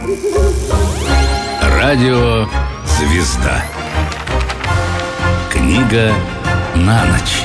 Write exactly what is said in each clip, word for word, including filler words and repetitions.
Радио «Звезда». Книга на ночь.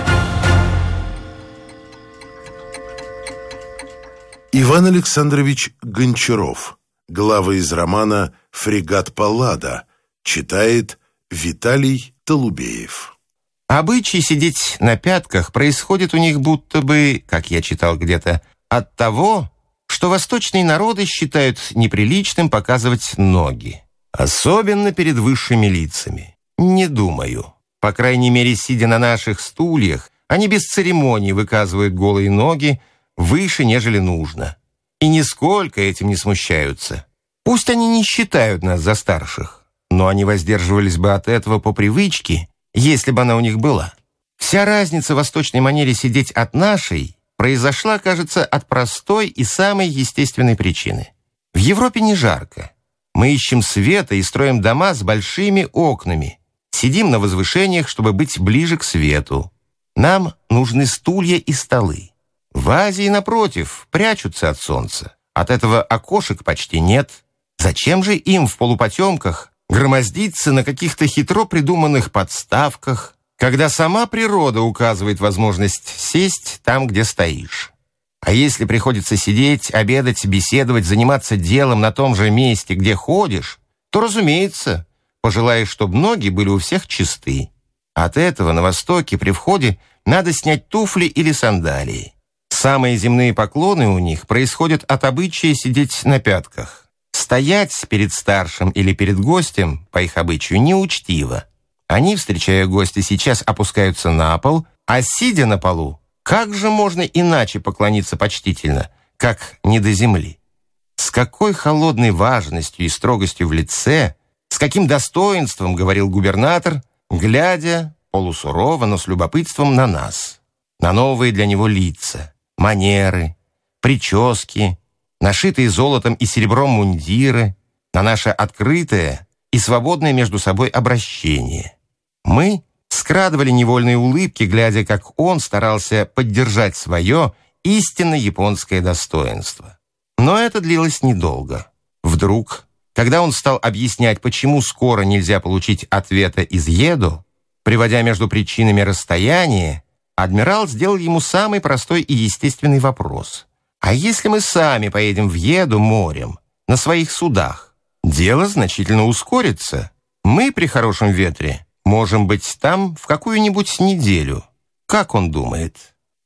Иван Александрович Гончаров. Главы из романа «Фрегат Паллада». Читает Виталий Толубеев. Обычай сидеть на пятках происходит у них будто бы, как я читал где-то, от того, что восточные народы считают неприличным показывать ноги. Особенно перед высшими лицами. Не думаю. По крайней мере, сидя на наших стульях, они без церемоний выказывают голые ноги выше, нежели нужно. И нисколько этим не смущаются. Пусть они не считают нас за старших, но они воздерживались бы от этого по привычке, если бы она у них была. Вся разница в восточной манере сидеть от нашей произошла, кажется, от простой и самой естественной причины. В Европе не жарко. Мы ищем света и строим дома с большими окнами. Сидим на возвышениях, чтобы быть ближе к свету. Нам нужны стулья и столы. В Азии, напротив, прячутся от солнца. От этого окошек почти нет. Зачем же им в полупотемках громоздиться на каких-то хитро придуманных подставках, когда сама природа указывает возможность сесть там, где стоишь? А если приходится сидеть, обедать, беседовать, заниматься делом на том же месте, где ходишь, то, разумеется, пожелаешь, чтобы ноги были у всех чисты. От этого на Востоке при входе надо снять туфли или сандалии. Самые земные поклоны у них происходят от обычая сидеть на пятках. Стоять перед старшим или перед гостем, по их обычаю, неучтиво. Они, встречая гостя, сейчас опускаются на пол, а сидя на полу, как же можно иначе поклониться почтительно, как не до земли? С какой холодной важностью и строгостью в лице, с каким достоинством говорил губернатор, глядя полусурово, но с любопытством на нас, на новые для него лица, манеры, прически, нашитые золотом и серебром мундиры, на наше открытое и свободное между собой обращение. Мы скрадывали невольные улыбки, глядя, как он старался поддержать свое истинно японское достоинство. Но это длилось недолго. Вдруг, когда он стал объяснять, почему скоро нельзя получить ответа из Едо, приводя между причинами расстояние, адмирал сделал ему самый простой и естественный вопрос. А если мы сами поедем в Едо морем, на своих судах? Дело значительно ускорится. Мы при хорошем ветре можем быть там в какую-нибудь неделю. Как он думает?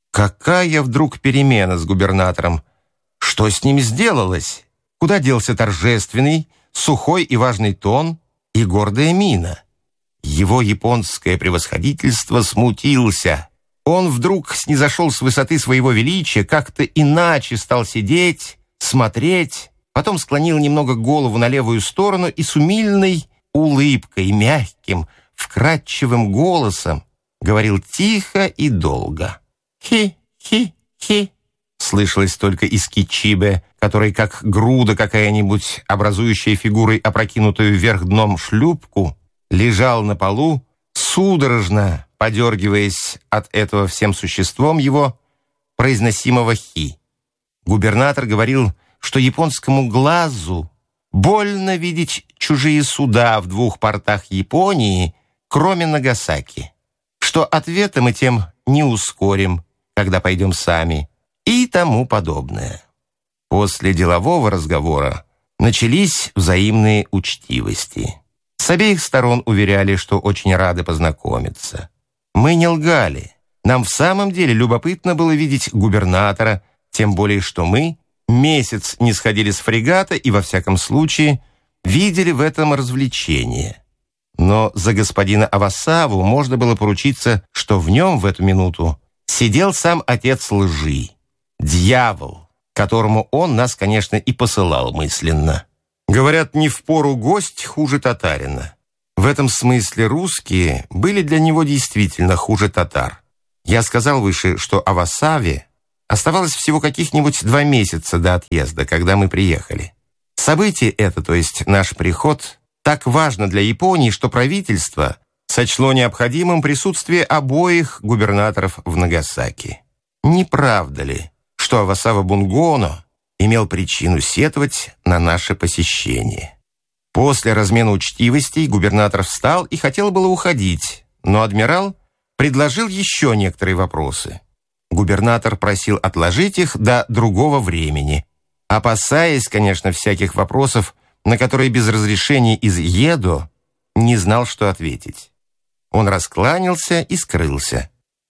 Какая вдруг перемена с губернатором? Что с ним сделалось? Куда делся торжественный, сухой и важный тон и гордая мина? Его японское превосходительство смутился. Он вдруг снизошел с высоты своего величия, как-то иначе стал сидеть, смотреть, потом склонил немного голову на левую сторону и с умильной улыбкой, мягким, вкрадчивым голосом говорил тихо и долго. «Хи-хи-хи», слышалось только из кичибе, который, как груда какая-нибудь, образующая фигурой опрокинутую вверх дном шлюпку, лежал на полу, судорожно подергиваясь от этого всем существом его произносимого «хи». Губернатор говорил, что японскому глазу больно видеть чужие суда в двух портах Японии, кроме Нагасаки, что ответа мы тем не ускорим, когда пойдем сами, и тому подобное. После делового разговора начались взаимные учтивости. С обеих сторон уверяли, что очень рады познакомиться. Мы не лгали. Нам в самом деле любопытно было видеть губернатора, тем более что мы месяц не сходили с фрегата и, во всяком случае, видели в этом развлечение. Но за господина Авасаву можно было поручиться, что в нем в эту минуту сидел сам отец лжи, дьявол, которому он нас, конечно, и посылал мысленно. Говорят, не впору гость хуже татарина. В этом смысле русские были для него действительно хуже татар. Я сказал выше, что Авасаве оставалось всего каких-нибудь два месяца до отъезда, когда мы приехали. Событие это, то есть наш приход, так важно для Японии, что правительство сочло необходимым присутствие обоих губернаторов в Нагасаки. Не правда ли, что Авасава Бунгоно имел причину сетовать на наше посещение. После размена учтивостей губернатор встал и хотел было уходить, но адмирал предложил еще некоторые вопросы. Губернатор просил отложить их до другого времени, опасаясь, конечно, всяких вопросов, на которые без разрешения из Едо не знал, что ответить. Он раскланялся и скрылся.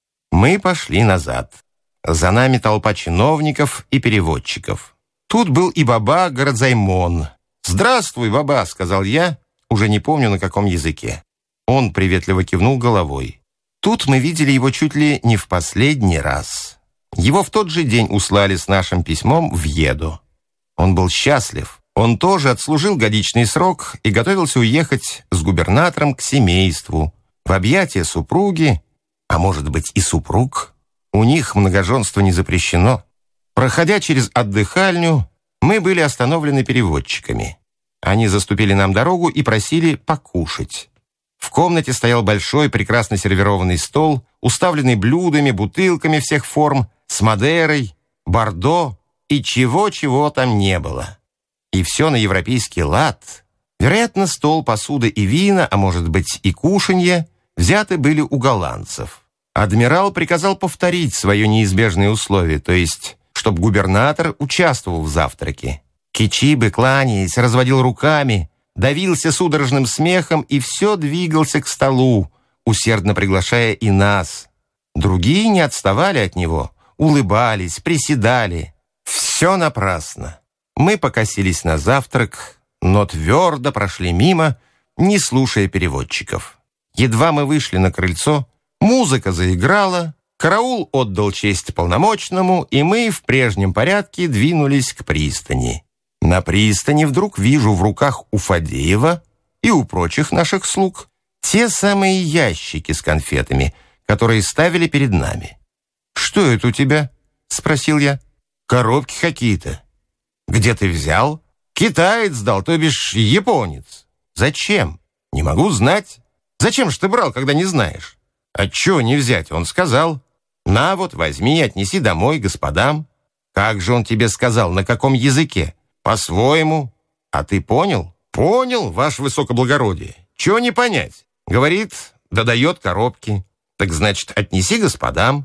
Мы пошли назад. За нами толпа чиновников и переводчиков. Тут был и баба Городзаймон. «Здравствуй, баба», — сказал я, уже не помню на каком языке. Он приветливо кивнул головой. Тут мы видели его чуть ли не в последний раз. Его в тот же день услали с нашим письмом в Едо. Он был счастлив. Он тоже отслужил годичный срок и готовился уехать с губернатором к семейству, в объятия супруги, а может быть и супруг. У них многоженство не запрещено. Проходя через отдыхальню, мы были остановлены переводчиками. Они заступили нам дорогу и просили покушать. В комнате стоял большой, прекрасно сервированный стол, уставленный блюдами, бутылками всех форм, с Мадерой, Бордо и чего-чего там не было. И все на европейский лад. Вероятно, стол, посуда и вина, а может быть и кушанье, взяты были у голландцев. Адмирал приказал повторить свое неизбежное условие, то есть, чтобы губернатор участвовал в завтраке. Кичибе, кланяясь, разводил руками, давился судорожным смехом и все двигался к столу, усердно приглашая и нас. Другие не отставали от него, улыбались, приседали. Все напрасно. Мы покосились на завтрак, но твердо прошли мимо, не слушая переводчиков. Едва мы вышли на крыльцо, музыка заиграла, караул отдал честь полномочному, и мы в прежнем порядке двинулись к пристани. На пристани вдруг вижу в руках у Фадеева и у прочих наших слуг те самые ящики с конфетами, которые ставили перед нами. «Что это у тебя?» — спросил я. «Коробки какие-то». «Где ты взял?» «Китаец дал, то бишь японец». «Зачем?» «Не могу знать». «Зачем ж ты брал, когда не знаешь?» «А чего не взять?» Он сказал. «На вот, возьми, отнеси домой господам». «Как же он тебе сказал, на каком языке?» «По-своему». «А ты понял?» «Понял, ваше высокоблагородие. Чего не понять?» Говорит, да дает коробки. «Так значит, отнеси господам».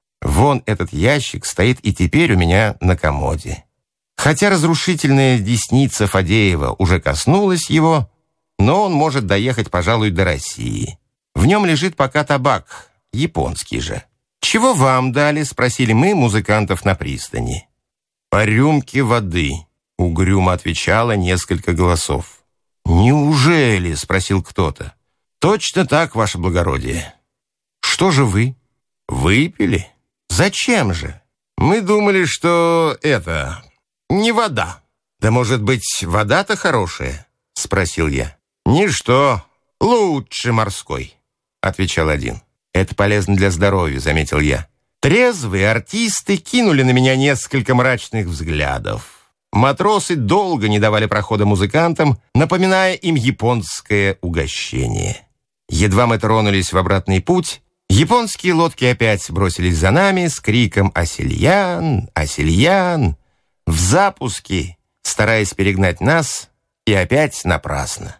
Вон этот ящик стоит и теперь у меня на комоде. Хотя разрушительная десница Фадеева уже коснулась его, но он может доехать, пожалуй, до России. В нем лежит пока табак, японский же. «Чего вам дали?» — спросили мы музыкантов на пристани. «По рюмке воды», — угрюмо отвечало несколько голосов. «Неужели?» — спросил кто-то. «Точно так, ваше благородие». «Что же вы?» «Выпили». «Зачем же?» «Мы думали, что это... не вода». «Да, может быть, вода-то хорошая?» — спросил я. «Ничто, лучше морской», — отвечал один. «Это полезно для здоровья», — заметил я. Трезвые артисты кинули на меня несколько мрачных взглядов. Матросы долго не давали прохода музыкантам, напоминая им японское угощение. Едва мы тронулись в обратный путь, японские лодки опять бросились за нами с криком «Асельян! Асельян!» в запуске, стараясь перегнать нас, и опять напрасно.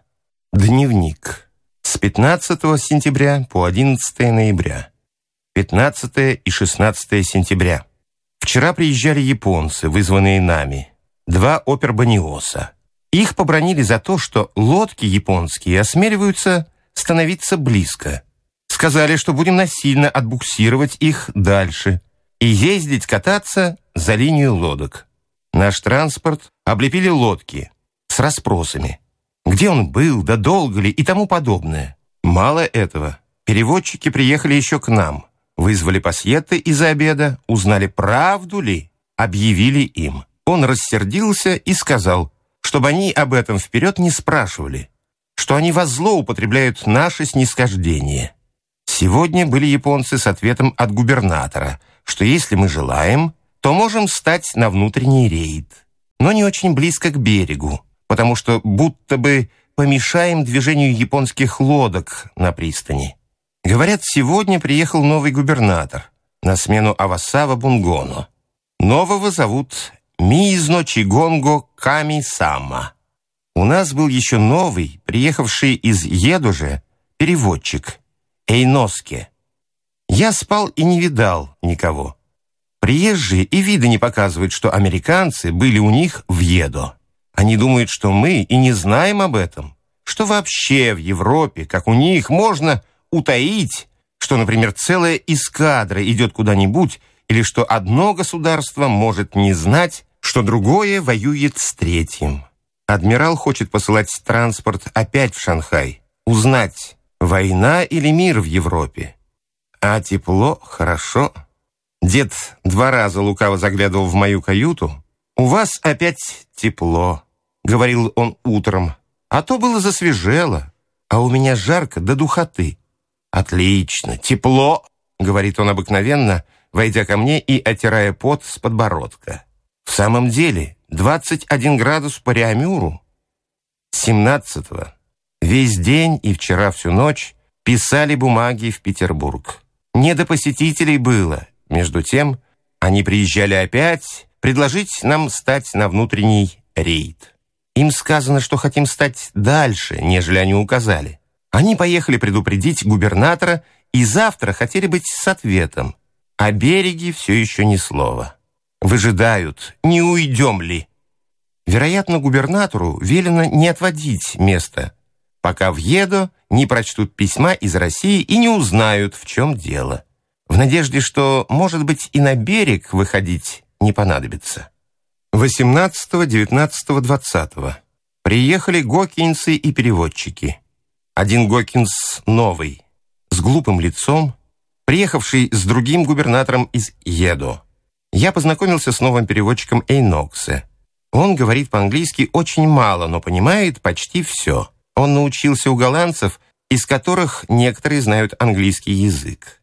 Дневник. С пятнадцатого сентября по одиннадцатое ноября. пятнадцатое и шестнадцатое сентября. Вчера приезжали японцы, вызванные нами. Два опербаниоса. Их побранили за то, что лодки японские осмеливаются становиться близко. Сказали, что будем насильно отбуксировать их дальше и ездить кататься за линию лодок. Наш транспорт облепили лодки с расспросами. Где он был, да долго ли и тому подобное. Мало этого. Переводчики приехали еще к нам. Вызвали пассиетты из-за обеда, узнали, правду ли, объявили им. Он рассердился и сказал, чтобы они об этом вперед не спрашивали, что они во зло употребляют наше снисхождение. Сегодня были японцы с ответом от губернатора, что если мы желаем, то можем стать на внутренний рейд, но не очень близко к берегу, потому что будто бы помешаем движению японских лодок на пристани. Говорят, сегодня приехал новый губернатор на смену Авасава Бунгоно. Нового зовут Мизно Чигонго Ками-сама. У нас был еще новый, приехавший из Едуже, переводчик, Эйноске. Я спал и не видал никого. Приезжие и вида не показывают, что американцы были у них в Едо. Они думают, что мы и не знаем об этом, что вообще в Европе, как у них, можно утаить, что, например, целая эскадра идет куда-нибудь, или что одно государство может не знать, что другое воюет с третьим. Адмирал хочет посылать транспорт опять в Шанхай, узнать, война или мир в Европе. А тепло, хорошо. Дед два раза лукаво заглядывал в мою каюту. «У вас опять тепло», — говорил он утром. «А то было засвежело, а у меня жарко до духоты». «Отлично, тепло», — говорит он обыкновенно, войдя ко мне и оттирая пот с подбородка. В самом деле, двадцать один градус по Реамюру. семнадцатого весь день и вчера всю ночь писали бумаги в Петербург. Не до посетителей было. Между тем, они приезжали опять предложить нам стать на внутренний рейд. Им сказано, что хотим стать дальше, нежели они указали. Они поехали предупредить губернатора и завтра хотели быть с ответом. О береге все еще ни слова. Выжидают, не уйдем ли. Вероятно, губернатору велено не отводить место, пока в Едо не прочтут письма из России и не узнают, в чем дело. В надежде, что, может быть, и на берег выходить не понадобится. восемнадцатого, девятнадцатого, двадцатого приехали гокинсы и переводчики. Один гокинс новый, с глупым лицом, приехавший с другим губернатором из Едо. Я познакомился с новым переводчиком Эйноксе. Он говорит по-английски очень мало, но понимает почти все. Он научился у голландцев, из которых некоторые знают английский язык.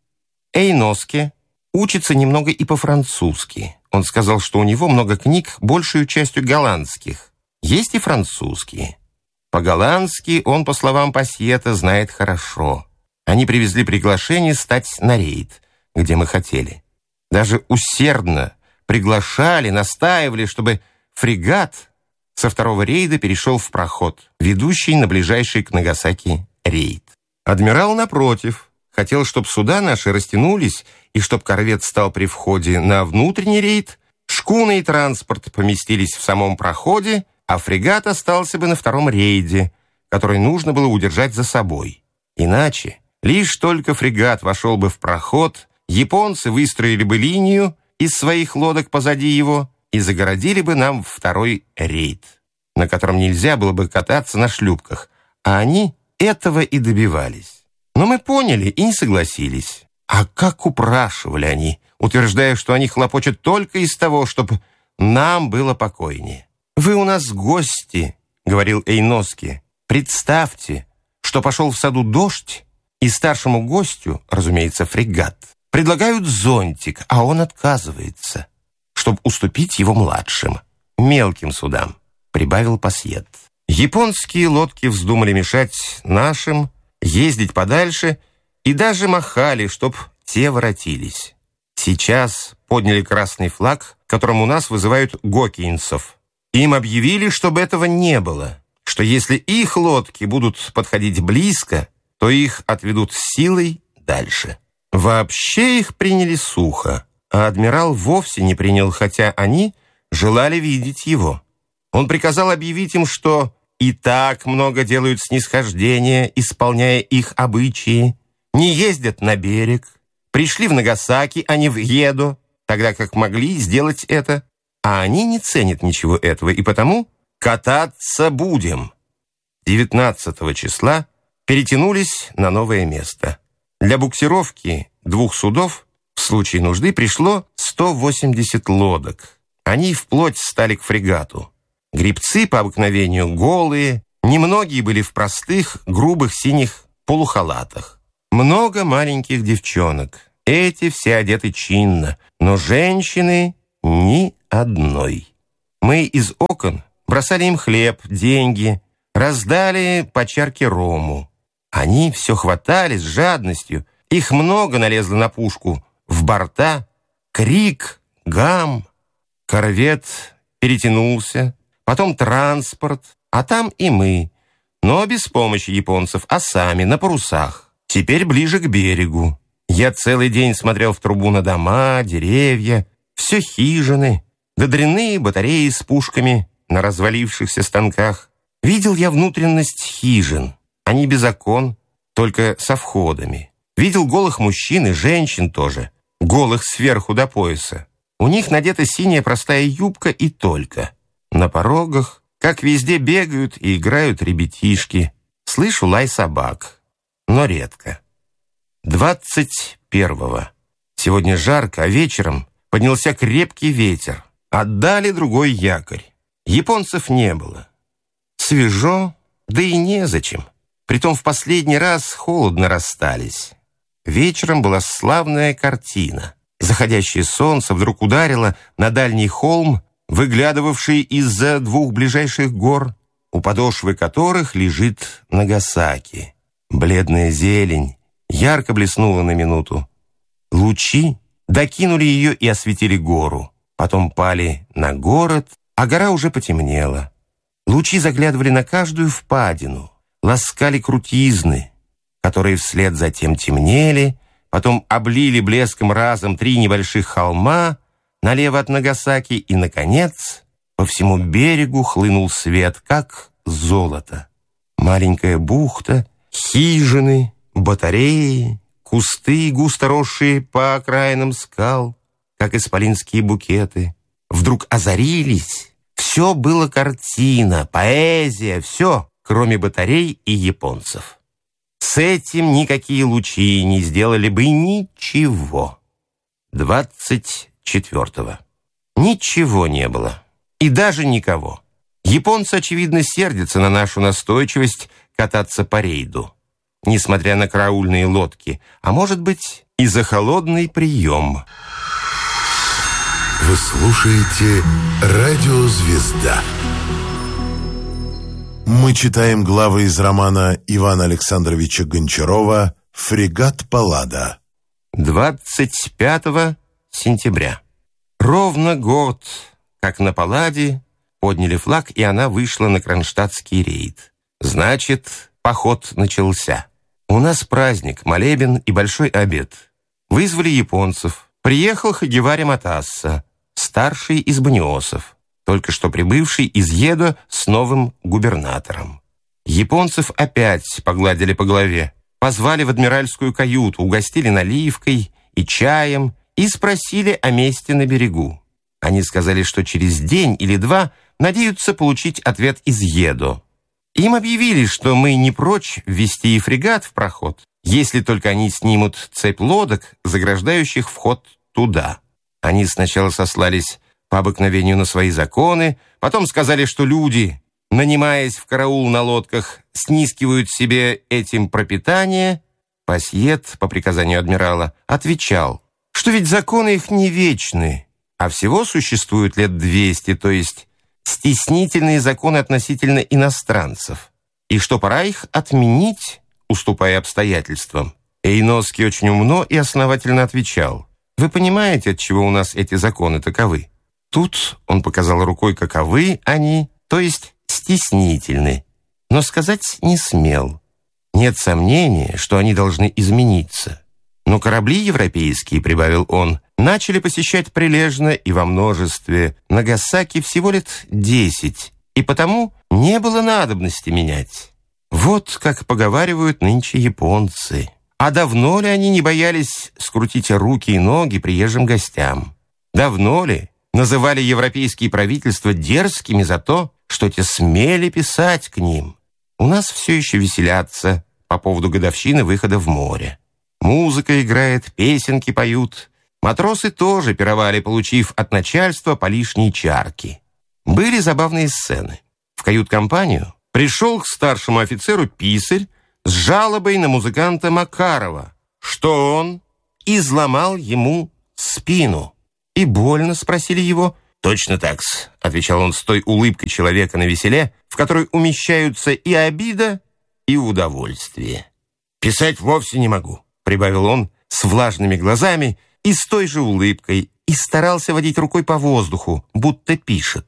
Эйноске учится немного и по-французски. Он сказал, что у него много книг, большую частью голландских. Есть и французские. По-голландски он, по словам Пассиета, знает хорошо. Они привезли приглашение стать на рейд, где мы хотели. Даже усердно приглашали, настаивали, чтобы фрегат со второго рейда перешел в проход, ведущий на ближайший к Нагасаки рейд. Адмирал, напротив, хотел, чтобы суда наши растянулись, и чтобы корвет стал при входе на внутренний рейд, шкуны и транспорт поместились в самом проходе, а фрегат остался бы на втором рейде, который нужно было удержать за собой. Иначе, лишь только фрегат вошел бы в проход, японцы выстроили бы линию из своих лодок позади его и загородили бы нам второй рейд, на котором нельзя было бы кататься на шлюпках, а они этого и добивались. Но мы поняли и не согласились. А как упрашивали они, утверждая, что они хлопочут только из того, чтобы нам было покойнее. «Вы у нас гости», — говорил Эйноске. «Представьте, что пошел в саду дождь, и старшему гостю, разумеется, фрегат, предлагают зонтик, а он отказывается, чтобы уступить его младшим, мелким судам», — прибавил Пассиет. Японские лодки вздумали мешать нашим, ездить подальше и даже махали, чтоб те воротились. Сейчас подняли красный флаг, которым у нас вызывают гокинцев. Им объявили, чтобы этого не было, что если их лодки будут подходить близко, то их отведут силой дальше. Вообще их приняли сухо, а адмирал вовсе не принял, хотя они желали видеть его. Он приказал объявить им, что и так много делают снисхождения, исполняя их обычаи, не ездят на берег, пришли в Нагасаки, а не в Едо, тогда как могли сделать это, а они не ценят ничего этого, и потому кататься будем. девятнадцатого числа перетянулись на новое место. Для буксировки двух судов в случае нужды пришло сто восемьдесят лодок. Они вплоть стали к фрегату. Гребцы по обыкновению голые, немногие были в простых, грубых синих полухалатах. Много маленьких девчонок. Эти все одеты чинно, но женщины ни одной. Мы из окон бросали им хлеб, деньги, раздали по чарке рому. Они все хватали с жадностью, их много налезло на пушку, в борта крик, гам. Корвет перетянулся, потом транспорт, а там и мы, но без помощи японцев, а сами, на парусах. Теперь ближе к берегу. Я целый день смотрел в трубу на дома, деревья, все хижины, да дрянные батареи с пушками на развалившихся станках. Видел я внутренность хижин, они без окон, только со входами. Видел голых мужчин и женщин тоже, голых сверху до пояса. У них надета синяя простая юбка и только. На порогах, как везде, бегают и играют ребятишки. Слышу лай собак, но редко. Двадцать первого. Сегодня жарко, а вечером поднялся крепкий ветер. Отдали другой якорь. Японцев не было. Свежо, да и незачем. Притом в последний раз холодно расстались. Вечером была славная картина. Заходящее солнце вдруг ударило на дальний холм, выглядывавший из-за двух ближайших гор, у подошвы которых лежит Нагасаки. Бледная зелень ярко блеснула на минуту. Лучи докинули ее и осветили гору. Потом пали на город, а гора уже потемнела. Лучи заглядывали на каждую впадину, ласкали крутизны, которые вслед за тем темнели, потом облили блеском разом три небольших холма налево от Нагасаки, и, наконец, по всему берегу хлынул свет, как золото. Маленькая бухта, хижины, батареи, кусты, густо росшие по окраинам скал, как исполинские букеты, вдруг озарились. Все было картина, поэзия, все, кроме батарей и японцев. С этим никакие лучи не сделали бы ничего. Двадцать четвертого. Ничего не было. И даже никого. Японцы, очевидно, сердятся на нашу настойчивость кататься по рейду, несмотря на караульные лодки, а может быть и за холодный прием. Вы слушаете «Радио Звезда». Мы читаем главы из романа Ивана Александровича Гончарова «Фрегат Паллада». двадцать пятого сентября. Ровно год, как на Палладе подняли флаг, и она вышла на кронштадтский рейд. Значит, поход начался. У нас праздник, молебен и большой обед. Вызвали японцев. Приехал Хагевари Матасса, старший из баниосов, только что прибывший из Едо с новым губернатором. Японцев опять погладили по голове, позвали в адмиральскую каюту, угостили наливкой и чаем и спросили о месте на берегу. Они сказали, что через день или два надеются получить ответ из Едо. Им объявили, что мы не прочь ввести и фрегат в проход, если только они снимут цепь лодок, заграждающих вход туда. Они сначала сослались по обыкновению на свои законы, потом сказали, что люди, нанимаясь в караул на лодках, снискивают себе этим пропитание. Пасьет, по приказанию адмирала, отвечал, что ведь законы их не вечны, а всего существует лет двести, то есть стеснительные законы относительно иностранцев, и что пора их отменить, уступая обстоятельствам. Эйноский очень умно и основательно отвечал: «Вы понимаете, отчего у нас эти законы таковы?» Тут он показал рукой, каковы они, то есть стеснительны, но сказать не смел. Нет сомнения, что они должны измениться. Но корабли европейские, прибавил он, начали посещать прилежно и во множестве. Нагасаки всего лет десять, и потому не было надобности менять. Вот как поговаривают нынче японцы. А давно ли они не боялись скрутить руки и ноги приезжим гостям? Давно ли называли европейские правительства дерзкими за то, что те смели писать к ним? У нас все еще веселятся по поводу годовщины выхода в море. Музыка играет, песенки поют. Матросы тоже пировали, получив от начальства по лишней чарке. Были забавные сцены. В кают-компанию пришел к старшему офицеру писарь с жалобой на музыканта Макарова, что он изломал ему спину. «И больно?» — спросили его. «Точно так-с», — отвечал он с той улыбкой человека на веселе, в которой умещаются и обида, и удовольствие. «Писать вовсе не могу», — прибавил он с влажными глазами и с той же улыбкой, и старался водить рукой по воздуху, будто пишет.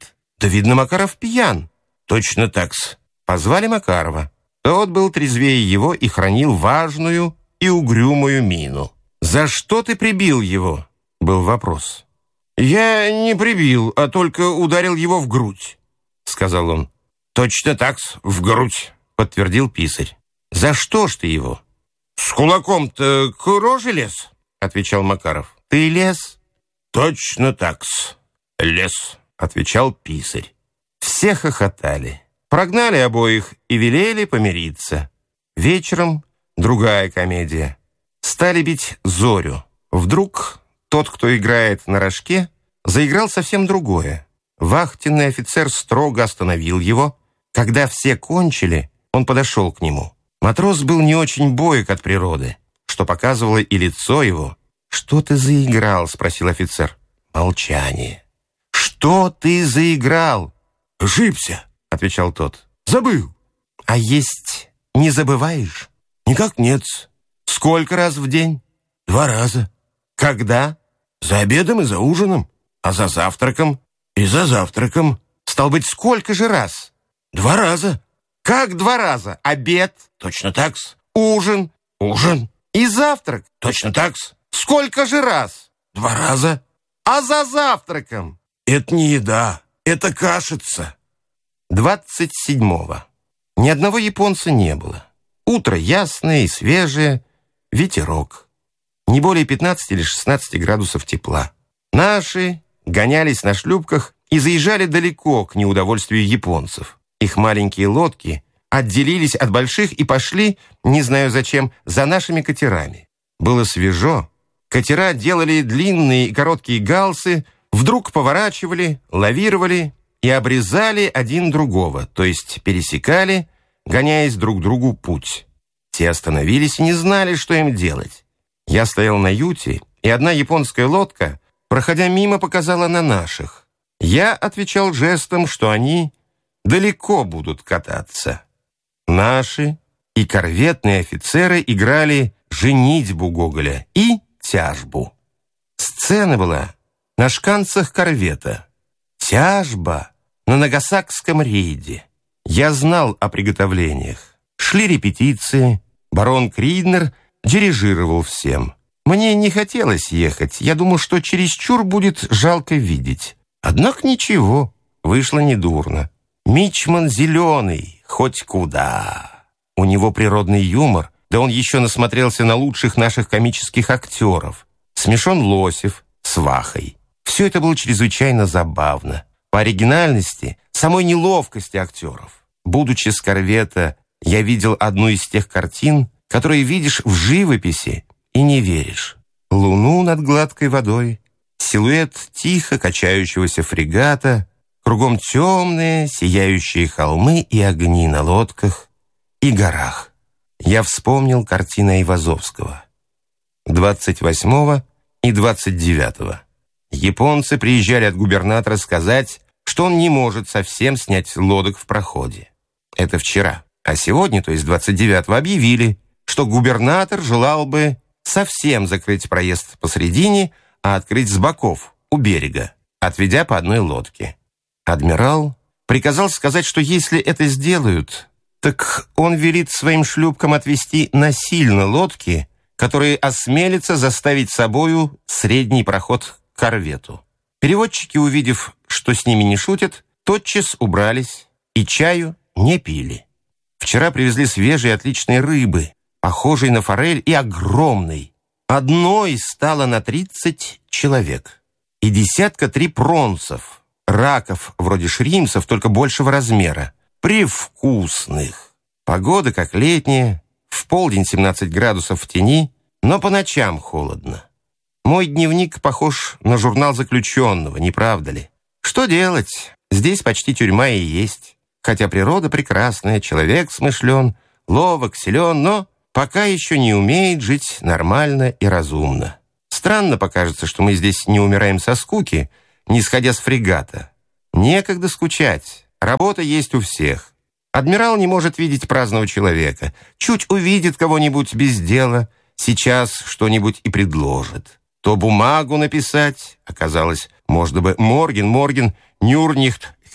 Да, видно, Макаров пьян. Точно так-с. Позвали Макарова. Тот был трезвее его и хранил важную и угрюмую мину. «За что ты прибил его?» — был вопрос. «Я не прибил, а только ударил его в грудь», — сказал он. «Точно так-с, в грудь», — подтвердил писарь. «За что ж ты его?» «С кулаком-то к роже лез», — отвечал Макаров. «Ты лез?» «Точно так-с, лез», — отвечал писарь. Все хохотали. Прогнали обоих и велели помириться. Вечером другая комедия. Стали бить Зорю. Вдруг тот, кто играет на рожке, заиграл совсем другое. Вахтенный офицер строго остановил его. Когда все кончили, он подошел к нему. Матрос был не очень боек от природы, что показывало и лицо его. «Что ты заиграл?» — спросил офицер. Молчание. «Что ты заиграл?» «Ошибся», — отвечал тот. «Забыл». «А есть не забываешь?» «Никак нет». «Сколько раз в день?» «Два раза». «Когда?» «За обедом и за ужином». «А за завтраком?» «И за завтраком». «Стал быть, сколько же раз?» «Два раза». «Как два раза? Обед?» «Точно так-с». «Ужин?» «Ужин». «И завтрак?» «Точно так-с». «Сколько же раз?» «Два раза». «А за завтраком?» «Это не еда, это кашица». Двадцать седьмого. Ни одного японца не было. Утро ясное и свежее, ветерок. Не более пятнадцати или шестнадцати градусов тепла. Наши гонялись на шлюпках и заезжали далеко к неудовольствию японцев. Их маленькие лодки отделились от больших и пошли, не знаю зачем, за нашими катерами. Было свежо. Катера делали длинные и короткие галсы, вдруг поворачивали, лавировали и обрезали один другого, то есть пересекали, гоняясь друг другу путь. Те остановились и не знали, что им делать. Я стоял на юте, и одна японская лодка, проходя мимо, показала на наших. Я отвечал жестом, что они далеко будут кататься. Наши и корветные офицеры играли женитьбу Гоголя и тяжбу. Сцена была на шканцах корвета. Тяжба на Нагасакском рейде. Я знал о приготовлениях. Шли репетиции. Барон Криднер дирижировал всем. Мне не хотелось ехать. Я думал, что чересчур будет жалко видеть. Однако ничего, вышло недурно. Мичман зеленый, хоть куда. У него природный юмор, да он еще насмотрелся на лучших наших комических актеров. Смешон Лосев с Вахой. Все это было чрезвычайно забавно. По оригинальности, самой неловкости актеров. Будучи с корвета, я видел одну из тех картин, которые видишь в живописи и не веришь. Луну над гладкой водой, силуэт тихо качающегося фрегата, кругом темные, сияющие холмы и огни на лодках и горах. Я вспомнил картины Айвазовского. двадцать восьмого и двадцать девятого. Японцы приезжали от губернатора сказать, что он не может совсем снять лодок в проходе. Это вчера. А сегодня, то есть двадцать девятого, объявили, что губернатор желал бы совсем закрыть проезд посредине, а открыть с боков, у берега, отведя по одной лодке. Адмирал приказал сказать, что если это сделают, так он велит своим шлюпкам отвести насильно лодки, которые осмелятся заставить собою средний проход к корвету. Переводчики, увидев, что с ними не шутят, тотчас убрались и чаю не пили. Вчера привезли свежей отличной рыбы, похожей на форель и огромной. Одной стало на тридцать человек. И десятка три пронцев, раков вроде шримсов, только большего размера. Привкусных. Погода как летняя, в полдень семнадцать градусов в тени, но по ночам холодно. Мой дневник похож на журнал заключенного, не правда ли? Что делать? Здесь почти тюрьма и есть. Хотя природа прекрасная, человек смышлен, ловок, силен, но пока еще не умеет жить нормально и разумно. Странно покажется, что мы здесь не умираем со скуки, не сходя с фрегата. Некогда скучать, работа есть у всех. Адмирал не может видеть праздного человека. Чуть увидит кого-нибудь без дела, сейчас что-нибудь и предложит. То бумагу написать, оказалось, можно бы Морген, Морген, Нюрнихт,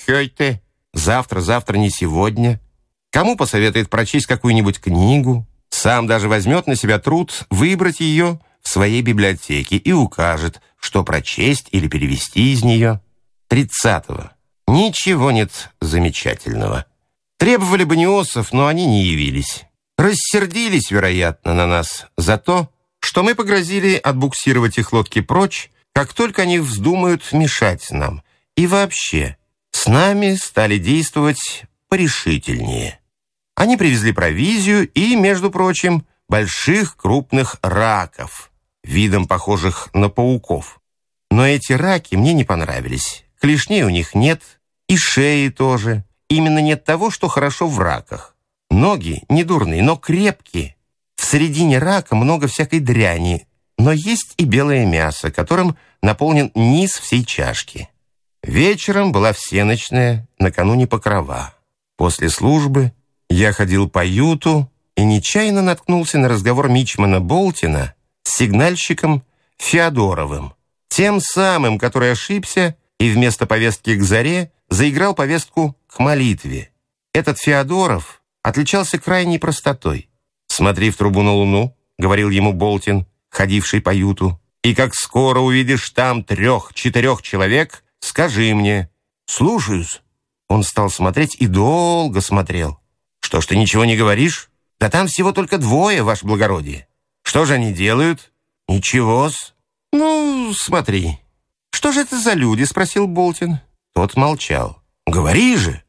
хёйте, завтра, завтра, не сегодня. Кому посоветует прочесть какую-нибудь книгу, сам даже возьмет на себя труд выбрать ее в своей библиотеке и укажет, что прочесть или перевести из нее. Тридцатого. Ничего нет замечательного. Требовали баниосов, но они не явились. Рассердились, вероятно, на нас за то, что мы погрозили отбуксировать их лодки прочь, как только они вздумают мешать нам. И вообще, с нами стали действовать порешительнее. Они привезли провизию и, между прочим, больших крупных раков, видом похожих на пауков. Но эти раки мне не понравились. Клешней у них нет, и шеи тоже. Именно нет того, что хорошо в раках. Ноги не дурные, но крепкие. В середине рака много всякой дряни, но есть и белое мясо, которым наполнен низ всей чашки. Вечером была всеночная, накануне покрова. После службы я ходил по юту и нечаянно наткнулся на разговор мичмана Болтина с сигнальщиком Феодоровым, тем самым, который ошибся и вместо повестки к заре заиграл повестку к молитве. Этот Феодоров отличался крайней простотой. «Смотри в трубу на луну», — говорил ему Болтин, ходивший по юту, «и как скоро увидишь там трех-четырех человек, скажи мне». «Слушаюсь». Он стал смотреть и долго смотрел. «Что ж ты ничего не говоришь? Да там всего только двое, ваше благородие. Что же они делают?» «Ничего-с». «Ну, смотри». «Что же это за люди?» — спросил Болтин. Тот молчал. «Говори же».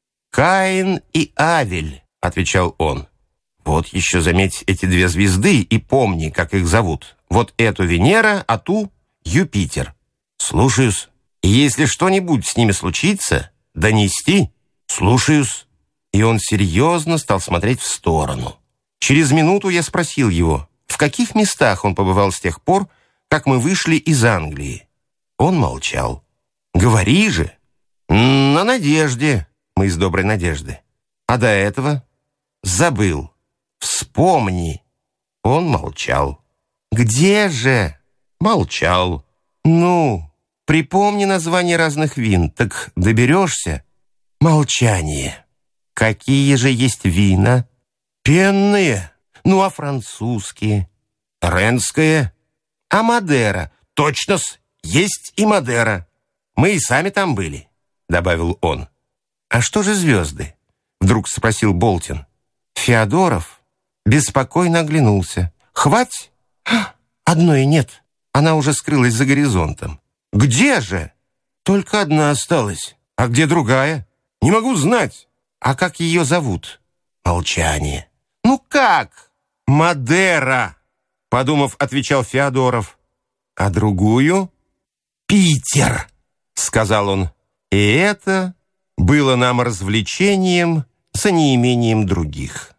«Каин и Авель», — отвечал он. «Вот еще заметь эти две звезды и помни, как их зовут. Вот эту Венера, а ту Юпитер». «Слушаюсь». «И если что-нибудь с ними случится, донести». «Слушаюсь». И он серьезно стал смотреть в сторону. Через минуту я спросил его, в каких местах он побывал с тех пор, как мы вышли из Англии. Он молчал. «Говори же». «На Надежде». Мы из Доброй Надежды. «А до этого?» «Забыл». «Вспомни». Он молчал. «Где же?» «Молчал». «Ну, припомни названия разных вин, так доберешься?» «Молчание». «Какие же есть вина?» «Пенные». «Ну, а французские?» «Ренское». «А Мадера?» «Точно-с, есть и Мадера. Мы и сами там были», — добавил он. «А что же звезды?» — вдруг спросил Болтин. Феодоров беспокойно оглянулся. «Хвать? Одной нет. Она уже скрылась за горизонтом». «Где же?» «Только одна осталась. А где другая?» «Не могу знать». «А как ее зовут?» «Молчание». «Ну как?» «Мадера», — подумав, отвечал Феодоров. «А другую?» «Питер», — сказал он. И это было нам развлечением за неимением других.